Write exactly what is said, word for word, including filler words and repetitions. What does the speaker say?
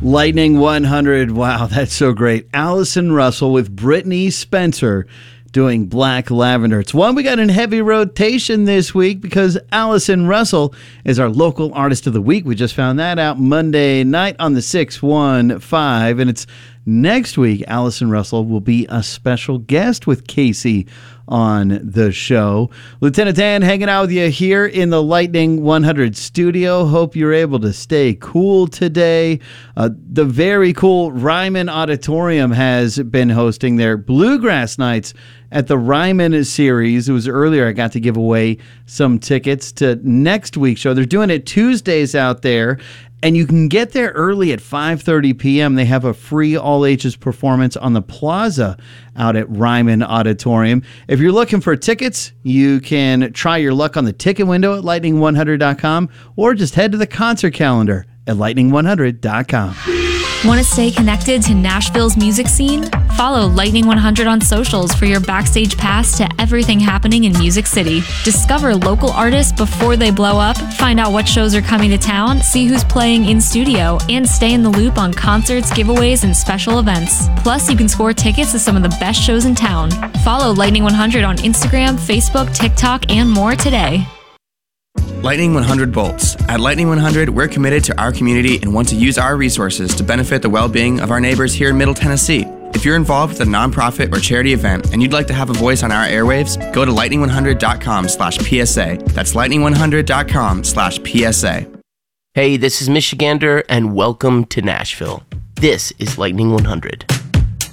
Lightning one hundred. Wow, that's so great. Allison Russell with Brittany Spencer doing Black Lavender. It's one we got in heavy rotation this week because Allison Russell is our local artist of the week. We just found that out Monday night on the six one five, and it's next week. Allison Russell will be a special guest with Casey on the show. Lieutenant Dan hanging out with you here in the Lightning one hundred studio. Hope you're able to stay cool today. Uh, the very cool Ryman Auditorium has been hosting their Bluegrass Nights at the Ryman series. It was earlier I got to give away some tickets to next week's show. They're doing it Tuesdays out there. And you can get there early at five thirty p.m. They have a free all-ages performance on the plaza out at Ryman Auditorium. If you're looking for tickets, you can try your luck on the ticket window at lightning one hundred dot com or just head to the concert calendar at lightning one hundred dot com. Want to stay connected to Nashville's music scene? Follow Lightning one hundred on socials for your backstage pass to everything happening in Music City. Discover local artists before they blow up, find out what shows are coming to town, see who's playing in studio, and stay in the loop on concerts, giveaways, and special events. Plus, you can score tickets to some of the best shows in town. Follow Lightning one hundred on Instagram, Facebook, TikTok, and more today. Lightning one hundred Bolts. At Lightning one hundred, we're committed to our community and want to use our resources to benefit the well-being of our neighbors here in Middle Tennessee. If you're involved with a nonprofit or charity event and you'd like to have a voice on our airwaves, go to lightning one hundred dot com slash P S A. That's lightning one hundred dot com slash P S A. Hey, this is Michigander, and welcome to Nashville. This is Lightning one hundred.